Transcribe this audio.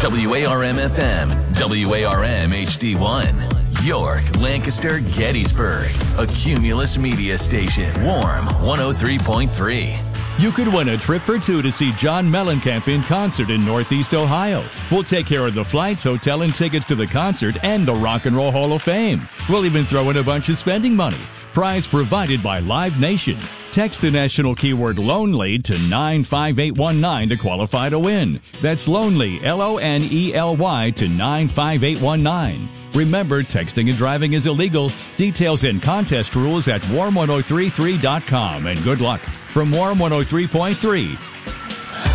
WARM-FM, WARM HD1. York, Lancaster, Gettysburg. A Cumulus Media Station. Warm 103.3. You could win a trip for two to see John Mellencamp in concert in Northeast Ohio. We'll take care of the flights, hotel, and tickets to the concert and the Rock and Roll Hall of Fame. We'll even throw in a bunch of spending money. Prize provided by Live Nation. Text the national keyword LONELY to 95819 to qualify to win. That's LONELY, LONELY, to 95819. Remember, texting and driving is illegal. Details and contest rules at warm1033.com. And good luck. From Warm 103.3,